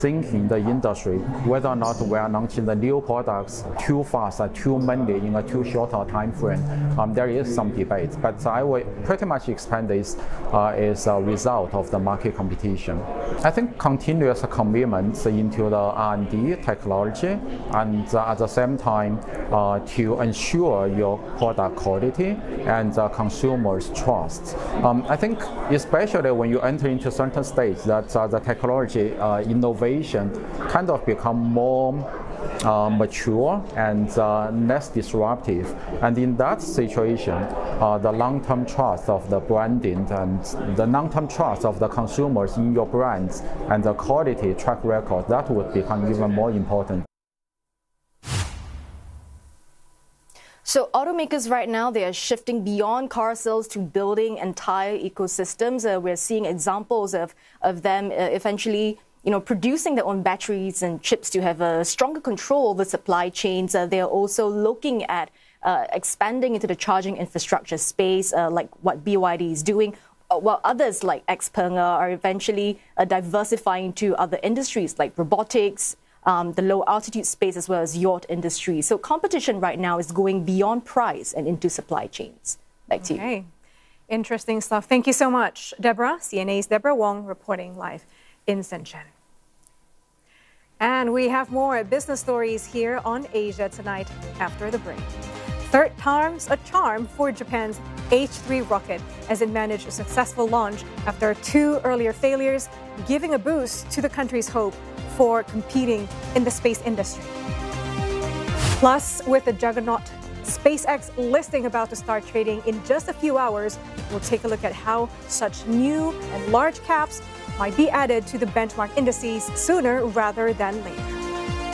think in the industry whether or not we are launching the new products too fast or too many in a too short a time frame. There is some debate, but I will pretty much explain this is a result of the market competition. I think continuous commitments into the R&D technology and at the same time to ensure your product quality and consumers' trust. I think especially when you enter into certain states that the technology innovation kind of become more mature and less disruptive, and in that situation the long-term trust of the branding and the long-term trust of the consumers in your brands and the quality track record, that would become even more important. So automakers right now, they are shifting beyond car sales to building entire ecosystems. We're seeing examples of them eventually producing their own batteries and chips to have a stronger control over supply chains. They're also looking at expanding into the charging infrastructure space, like what BYD is doing, while others like XPeng are eventually diversifying to other industries like robotics, the low altitude space, as well as yacht industry. So competition right now is going beyond price and into supply chains. Back to you. Interesting stuff. Thank you so much, Deborah. CNA's Deborah Wong reporting live in Shenzhen. And we have more business stories here on Asia Tonight after the break. Third time's a charm for Japan's H3 rocket as it managed a successful launch after 2 earlier failures, giving a boost to the country's hope for competing in the space industry. Plus, with the juggernaut SpaceX listing about to start trading in just a few hours, we'll take a look at how such new and large caps might be added to the benchmark indices sooner rather than later.